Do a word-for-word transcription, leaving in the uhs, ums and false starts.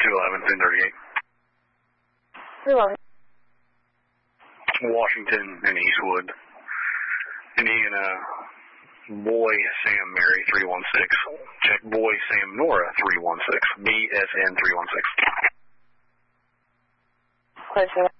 two eleven, ten thirty-eight. two eleven. Washington and Eastwood. Indiana, Boy Sam Mary three one six. Check Boy Sam Nora three one six. B S N three one six. Question.